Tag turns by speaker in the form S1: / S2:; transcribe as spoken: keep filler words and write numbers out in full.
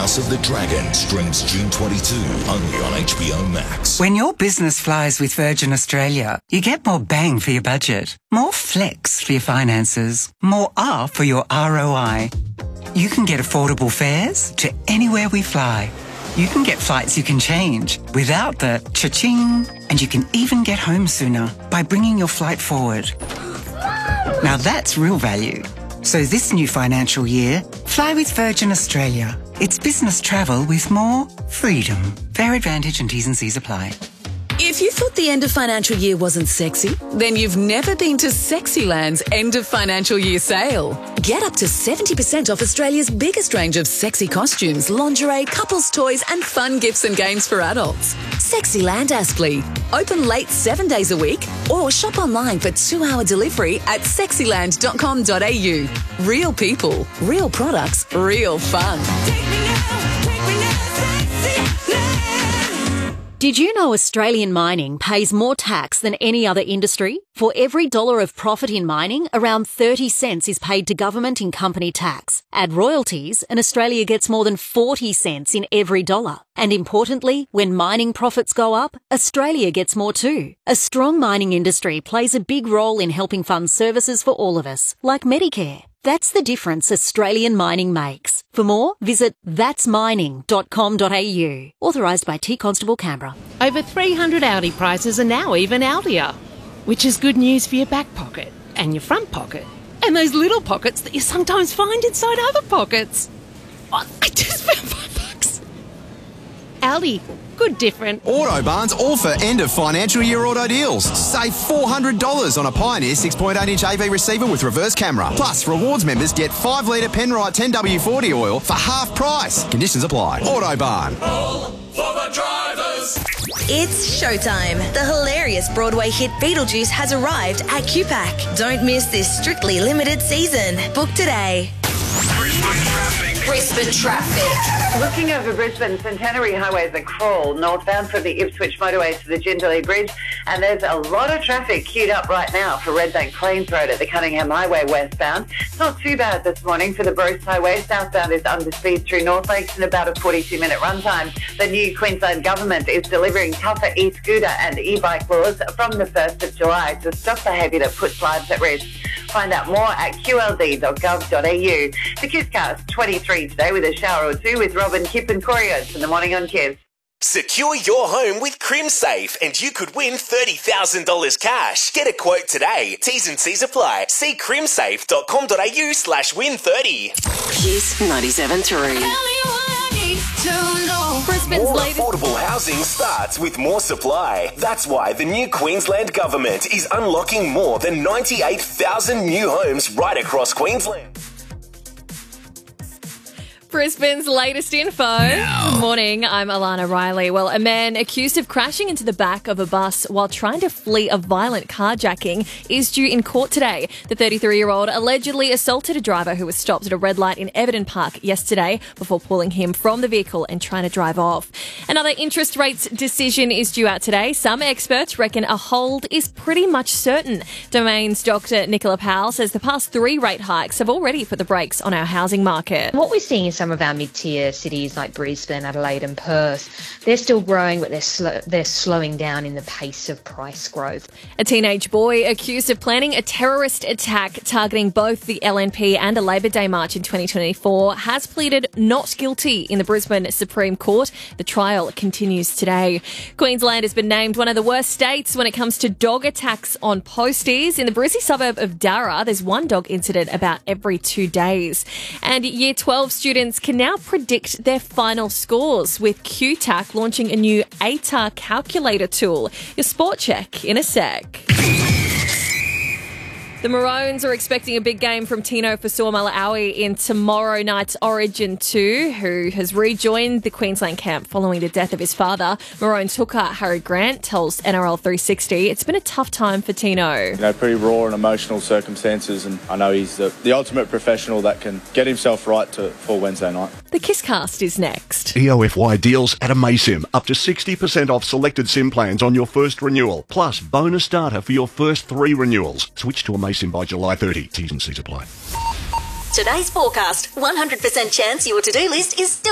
S1: House of the Dragon streams June twenty-second, only on H B O Max.
S2: When your business flies with Virgin Australia, you get more bang for your budget, more flex for your finances, more R for your R O I. You can get affordable fares to anywhere we fly. You can get flights you can change without the cha-ching, and you can even get home sooner by bringing your flight forward. Now that's real value. So this new financial year, fly with Virgin Australia. It's business travel with more freedom. Fare advantage and T's and C's apply.
S3: If you thought the end of financial year wasn't sexy, then you've never been to Sexyland's end of financial year sale. Get up to seventy percent off Australia's biggest range of sexy costumes, lingerie, couples toys and fun gifts and games for adults. Sexyland Aspley. Open late seven days a week or shop online for two-hour delivery at sexyland dot com dot a u. Real people, real products, real fun.
S4: Take me now, take me now, Sexyland.
S5: Did you know Australian mining pays more tax than any other industry? For every dollar of profit in mining, around thirty cents is paid to government in company tax. Add royalties, and Australia gets more than forty cents in every dollar. And importantly, when mining profits go up, Australia gets more too. A strong mining industry plays a big role in helping fund services for all of us, like Medicare. That's the difference Australian mining makes. For more, visit thats mining dot com dot a u. Authorised by T Constable Canberra.
S6: Over three hundred Audi prices are now even Audier, which is good news for your back pocket and your front pocket and those little pockets that you sometimes find inside other pockets. Oh, I just found five bucks. Audi, good different.
S7: Autobarn's all for end of financial year auto deals. Save four hundred dollars on a Pioneer six point eight inch A V receiver with reverse camera. Plus, rewards members get five litre Penrite ten W forty oil for half price. Conditions apply. Autobarn.
S4: All for the drivers.
S8: It's showtime. The hilarious Broadway hit Beetlejuice has arrived at Q PAC. Don't miss this strictly limited season. Book today.
S4: Brisbane traffic.
S9: Looking over Brisbane, Centenary Highway is a crawl northbound from the Ipswich motorway to the Jindalee Bridge, and there's a lot of traffic queued up right now for Redbank Plains Road at the Cunningham Highway westbound. It's not too bad this morning for the Bruce Highway. Southbound is under speed through North Lakes in about a forty-two minute runtime. The new Queensland Government is delivering tougher e-scooter and e-bike laws from the first of July to stop behaviour that puts lives at risk. Find out more at q l d dot gov dot a u. The KISScast twenty-three today with a shower or two with Robin, Kip and Corey Oates in the morning on Kiss.
S10: Secure your home with CrimSafe and you could win thirty thousand dollars cash. Get a quote today. T's and C's apply. See crimsafe dot com dot a u slash win thirty.
S3: Kiss ninety-seven point three.
S10: Brisbane's more latest affordable housing starts with more supply. That's why the new Queensland Government is unlocking more than ninety-eight thousand new homes right across Queensland.
S11: Brisbane's latest info.
S10: Now.
S11: Good morning, I'm Alana Riley. Well, a man accused of crashing into the back of a bus while trying to flee a violent carjacking is due in court today. The thirty-three-year-old allegedly assaulted a driver who was stopped at a red light in Everton Park yesterday before pulling him from the vehicle and trying to drive off. Another interest rates decision is due out today. Some experts reckon a hold is pretty much certain. Domain's Doctor Nicola Powell says the past three rate hikes have already put the brakes on our housing market.
S12: What we're seeing is some of our mid-tier cities like Brisbane, Adelaide and Perth, they're still growing, but they're, sl- they're slowing down in the pace of price growth.
S11: A teenage boy accused of planning a terrorist attack targeting both the L N P and a Labor Day march in twenty twenty-four has pleaded not guilty in the Brisbane Supreme Court. The trial continues today. Queensland has been named one of the worst states when it comes to dog attacks on posties. In the Brizzy suburb of Darra, there's one dog incident about every two days. And Year twelve students can now predict their final scores with Q TAC launching a new A T A R calculator tool. Your sport check in a sec. The Maroons are expecting a big game from Tino Fa'asuamaleaui in tomorrow night's Origin two, who has rejoined the Queensland camp following the death of his father. Maroons hooker Harry Grant tells N R L three sixty it's been a tough time for Tino.
S13: You know, pretty raw and emotional circumstances, and I know he's the, the ultimate professional that can get himself right to, for Wednesday night.
S11: The KISScast is next.
S14: E O F Y deals at Amaysim. Up to sixty percent off selected SIM plans on your first renewal. Plus bonus data for your first three renewals. Switch to Amaysim by July thirtieth. T's and C's apply.
S8: Today's forecast, one hundred percent chance your to-do list is still